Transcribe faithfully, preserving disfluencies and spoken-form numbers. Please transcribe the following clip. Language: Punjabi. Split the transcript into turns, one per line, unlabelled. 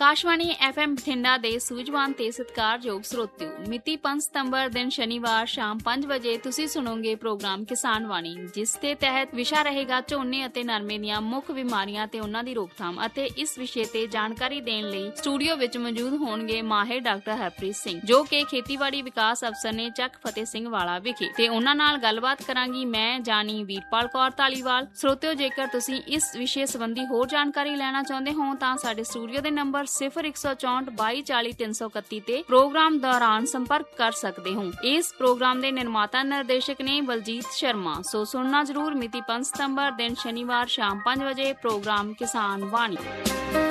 ਆਕਾਸ਼ਵਾਣੀ ਐਫ ਐਮ ਬਠਿੰਡਾ ਦੇ ਸੂਝਵਾਨ ਤੇ ਸਤਿਕਾਰਯੋਗ ਸਰੋਤਿਓ, ਮਿਤੀ ਪੰਜ ਸਤੰਬਰ ਦਿਨ ਸ਼ਨੀਵਾਰ ਸ਼ਾਮ ਪੰਜ ਵਜੇ ਤੁਸੀਂ ਸੁਣੋਗੇ ਪ੍ਰੋਗਰਾਮ ਕਿਸਾਨ ਵਾਣੀ, ਜਿਸ ਦੇ ਤਹਿਤ ਵਿਸ਼ਾ ਰਹੇਗਾ ਝੋਨੇ ਅਤੇ ਨਰਮੇ ਦੀਆਂ ਮੁੱਖ ਬਿਮਾਰੀਆਂ ਤੇ ਉਹਨਾਂ ਦੀ ਰੋਕਥਾਮ। ਅਤੇ ਇਸ ਵਿਸ਼ੇ ਤੇ ਜਾਣਕਾਰੀ ਦੇਣ ਲਈ ਸਟੂਡੀਓ ਵਿੱਚ ਮੌਜੂਦ ਹੋਣਗੇ ਮਾਹਿਰ ਡਾਕਟਰ ਹਰਪ੍ਰੀਤ ਸਿੰਘ, ਜੋ ਕਿ ਖੇਤੀਬਾੜੀ ਵਿਕਾਸ ਅਫਸਰ ਨੇ ਚੱਕ ਫਤਿਹ ਸਿੰਘ ਵਾਲਾ ਵਿਖੇ, ਤੇ ਉਹਨਾਂ ਨਾਲ ਗੱਲਬਾਤ ਕਰਾਂਗੀ ਮੈਂ ਜਾਨੀ ਵੀਰਪਾਲ ਕੌਰ ਧਾਲੀਵਾਲ। ਸਰੋਤਿਓ, ਜੇਕਰ ਤੁਸੀਂ ਇਸ ਵਿਸ਼ੇ ਸੰਬੰਧੀ ਹੋਰ ਜਾਣਕਾਰੀ ਲੈਣਾ ਚਾਹੁੰਦੇ ਹੋ ਤਾਂ ਸਾਡੇ ਸਟੂਡੀਓ ਦੇ ਨੰਬਰ ਸਿਫਰ ਇੱਕ ਸੌ ਚੌਂਹਠ ਬਾਈ ਚਾਲੀ ਤਿੰਨ ਸੌ ਇਕੱਤੀ ਤੇ ਪ੍ਰੋਗਰਾਮ ਦੌਰਾਨ ਸੰਪਰਕ ਕਰ ਸਕਦੇ ਹੋ। ਇਸ ਪ੍ਰੋਗਰਾਮ ਦੇ ਨਿਰਮਾਤਾ ਨਿਰਦੇਸ਼ਕ ਨੇ ਬਲਜੀਤ ਸ਼ਰਮਾ। ਸੋ ਸੁਣਨਾ ਜ਼ਰੂਰ। ਮਿਤੀ ਪੰਜ ਸਤੰਬਰ ਦਿਨ ਸ਼ਨੀਵਾਰ ਸ਼ਾਮ ਪੰਜ ਵਜੇ ਪ੍ਰੋਗਰਾਮ ਕਿਸਾਨ ਵਾਣੀ।